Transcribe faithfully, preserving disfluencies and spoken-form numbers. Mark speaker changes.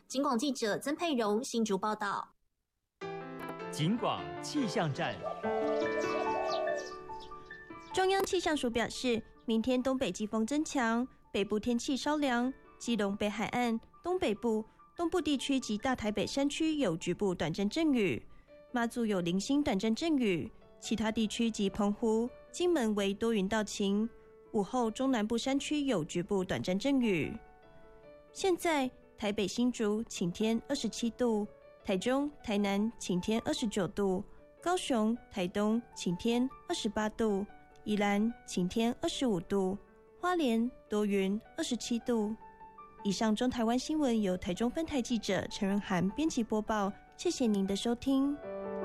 Speaker 1: 警广记者曾佩蓉新竹报道。
Speaker 2: 警广气象站。
Speaker 3: 中央气象署表示，明天东北季风增强，北部天气稍凉，基隆北海岸、东北部、东部地区及大台北山区有局部短暂阵雨，马祖有零星短暂阵雨，其他地区及澎湖、金门为多云到晴，午后中南部山区有局部短暂阵雨。现在台北新竹晴天二十七度，台中、台南晴天二十九度，高雄、台东晴天二十八度，宜兰晴天二十五度，花莲多云二十七度。以上中台湾新闻由台中分台记者陈仁涵编辑播报，谢谢您的收听。